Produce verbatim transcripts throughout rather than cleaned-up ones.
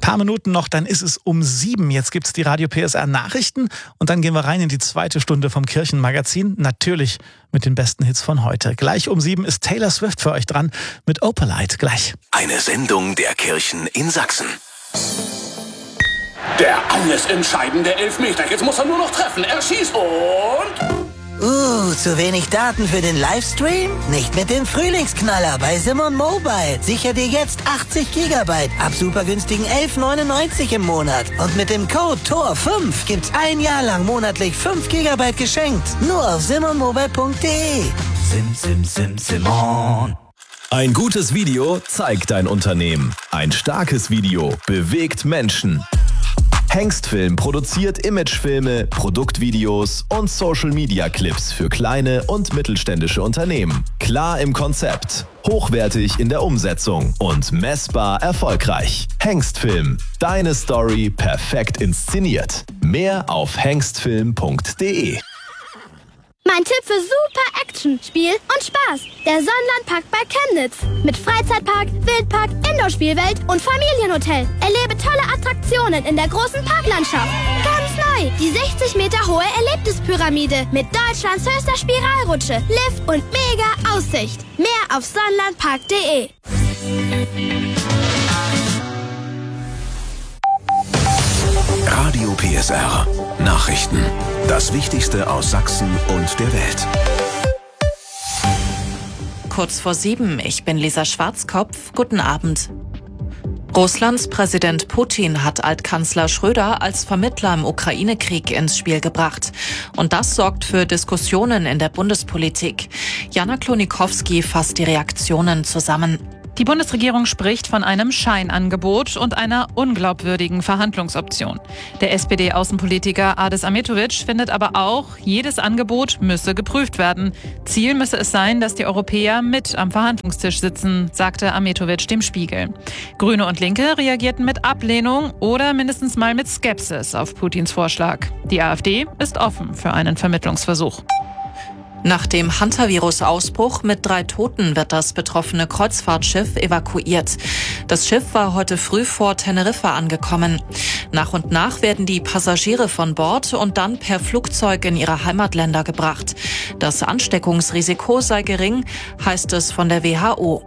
Paar Minuten noch, dann ist es um sieben. Jetzt gibt's die Radio P S R Nachrichten und dann gehen wir rein in die zweite Stunde vom Kirchenmagazin. Natürlich mit den besten Hits von heute. Gleich um sieben ist Taylor Swift für euch dran mit Opalite. Gleich. Eine Sendung der Kirchen in Sachsen. Der alles entscheidende Elfmeter. Jetzt muss er nur noch treffen. Er schießt und... Uh, zu wenig Daten für den Livestream? Nicht mit dem Frühlingsknaller bei Simon Mobile. Sicher dir jetzt achtzig Gigabyte ab super günstigen elf neunundneunzig im Monat. Und mit dem Code T O R fünf gibt's ein Jahr lang monatlich fünf Gigabyte geschenkt. Nur auf simon mobile punkt de. Sim, sim, sim, Simon. Ein gutes Video zeigt dein Unternehmen. Ein starkes Video bewegt Menschen. Hengstfilm produziert Imagefilme, Produktvideos und Social-Media-Clips für kleine und mittelständische Unternehmen. Klar im Konzept, hochwertig in der Umsetzung und messbar erfolgreich. Hengstfilm, deine Story perfekt inszeniert. Mehr auf hengstfilm punkt de. Mein Tipp für super Action, Spiel und Spaß. Der Sonnenlandpark bei Chemnitz. Mit Freizeitpark, Wildpark, Indoor-Spielwelt und Familienhotel. Erlebe tolle Attraktionen in der großen Parklandschaft. Ganz neu, die sechzig Meter hohe Erlebnispyramide mit Deutschlands höchster Spiralrutsche, Lift und mega Aussicht. Mehr auf sonnenlandpark punkt de. Radio P S R. Nachrichten. Das Wichtigste aus Sachsen und der Welt. Kurz vor sieben, ich bin Lisa Schwarzkopf. Guten Abend. Russlands Präsident Putin hat Altkanzler Schröder als Vermittler im Ukraine-Krieg ins Spiel gebracht. Und das sorgt für Diskussionen in der Bundespolitik. Jana Klonikowski fasst die Reaktionen zusammen. Die Bundesregierung spricht von einem Scheinangebot und einer unglaubwürdigen Verhandlungsoption. Der S P D-Außenpolitiker Adis Ahmetovic findet aber auch, jedes Angebot müsse geprüft werden. Ziel müsse es sein, dass die Europäer mit am Verhandlungstisch sitzen, sagte Ahmetovic dem Spiegel. Grüne und Linke reagierten mit Ablehnung oder mindestens mal mit Skepsis auf Putins Vorschlag. Die AfD ist offen für einen Vermittlungsversuch. Nach dem Hantavirus-Ausbruch mit drei Toten wird das betroffene Kreuzfahrtschiff evakuiert. Das Schiff war heute früh vor Teneriffa angekommen. Nach und nach werden die Passagiere von Bord und dann per Flugzeug in ihre Heimatländer gebracht. Das Ansteckungsrisiko sei gering, heißt es von der W H O.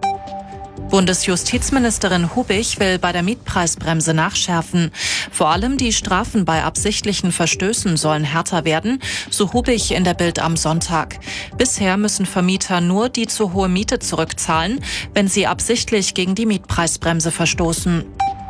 Bundesjustizministerin Hubich will bei der Mietpreisbremse nachschärfen. Vor allem die Strafen bei absichtlichen Verstößen sollen härter werden, so Hubich in der Bild am Sonntag. Bisher müssen Vermieter nur die zu hohe Miete zurückzahlen, wenn sie absichtlich gegen die Mietpreisbremse verstoßen.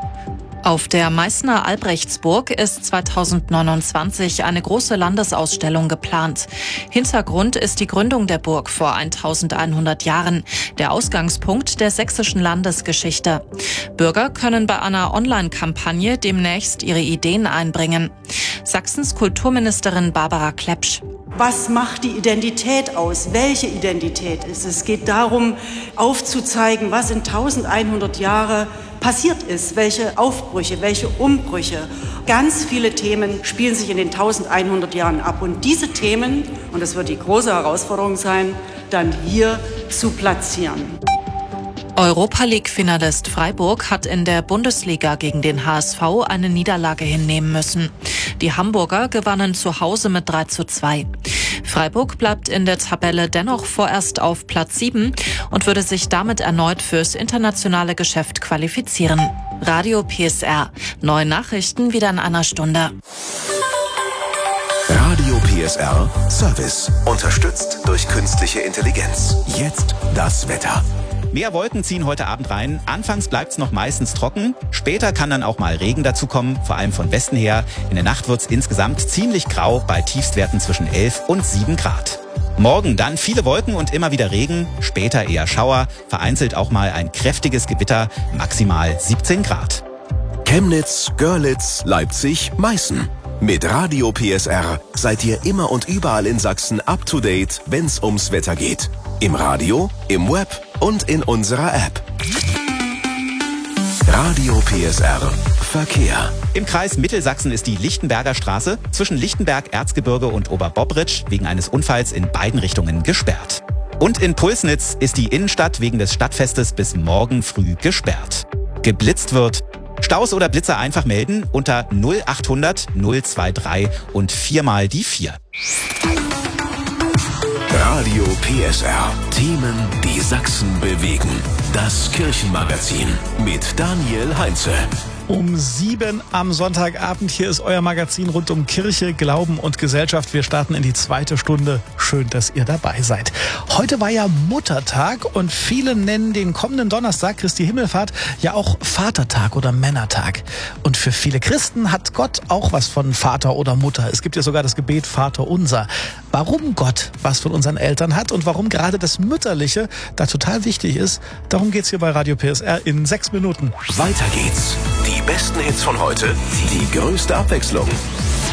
Auf der Meißner Albrechtsburg ist zweitausendneunundzwanzig eine große Landesausstellung geplant. Hintergrund ist die Gründung der Burg vor eintausendeinhundert Jahren, der Ausgangspunkt der sächsischen Landesgeschichte. Bürger können bei einer Online-Kampagne demnächst ihre Ideen einbringen. Sachsens Kulturministerin Barbara Klepsch. Was macht die Identität aus? Welche Identität ist es? Es geht darum, aufzuzeigen, was in eintausendeinhundert Jahren passiert ist, welche Aufbrüche, welche Umbrüche. Ganz viele Themen spielen sich in den eintausendeinhundert Jahren ab. Und diese Themen, und das wird die große Herausforderung sein, dann hier zu platzieren. Europa-League-Finalist Freiburg hat in der Bundesliga gegen den H S V eine Niederlage hinnehmen müssen. Die Hamburger gewannen zu Hause mit drei zu zwei. Freiburg bleibt in der Tabelle dennoch vorerst auf Platz sieben und würde sich damit erneut fürs internationale Geschäft qualifizieren. Radio P S R. Neue Nachrichten wieder in einer Stunde. Radio P S R Service. Unterstützt durch künstliche Intelligenz. Jetzt das Wetter. Mehr Wolken ziehen heute Abend rein. Anfangs bleibt's noch meistens trocken. Später kann dann auch mal Regen dazukommen, vor allem von Westen her. In der Nacht wird's insgesamt ziemlich grau bei Tiefstwerten zwischen elf und sieben Grad. Morgen dann viele Wolken und immer wieder Regen, später eher Schauer, vereinzelt auch mal ein kräftiges Gewitter, maximal siebzehn Grad. Chemnitz, Görlitz, Leipzig, Meißen. Mit Radio P S R seid ihr immer und überall in Sachsen up to date, wenn's ums Wetter geht. Im Radio, im Web und in unserer App. Radio P S R Verkehr. Im Kreis Mittelsachsen ist die Lichtenberger Straße zwischen Lichtenberg, Erzgebirge und Oberbobbritsch wegen eines Unfalls in beiden Richtungen gesperrt. Und in Pulsnitz ist die Innenstadt wegen des Stadtfestes bis morgen früh gesperrt. Geblitzt wird, Staus oder Blitzer einfach melden unter null achthundert null drei drei und viermal die vier. Radio P S R. Themen, die Sachsen bewegen. Das Kirchenmagazin mit Daniel Heinze. Um sieben am Sonntagabend. Hier ist euer Magazin rund um Kirche, Glauben und Gesellschaft. Wir starten in die zweite Stunde. Schön, dass ihr dabei seid. Heute war ja Muttertag und viele nennen den kommenden Donnerstag, Christi Himmelfahrt, ja auch Vatertag oder Männertag. Und für viele Christen hat Gott auch was von Vater oder Mutter. Es gibt ja sogar das Gebet Vater unser. Warum Gott was von unseren Eltern hat und warum gerade das Mütterliche da total wichtig ist, darum geht's hier bei Radio P S R in sechs Minuten. Weiter geht's. Die besten Hits von heute, die größte Abwechslung.